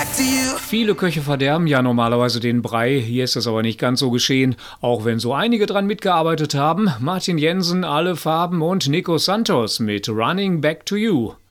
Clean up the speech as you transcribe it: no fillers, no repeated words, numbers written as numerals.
to you. Viele Köche verderben ja normalerweise den Brei, hier ist das aber nicht ganz so geschehen, auch wenn so einige dran mitgearbeitet haben. Martin Jensen, Alle Farben und Nico Santos mit Running Back to You.